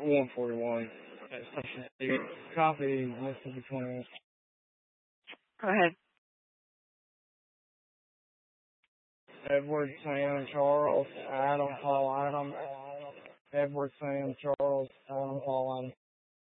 141 at Station 8. Copy, Mississippi 20. Go ahead. Edward, Sam, Charles, Adam, Paul, Adam. Edward, Sam, Charles, Adam, Paul, Adam.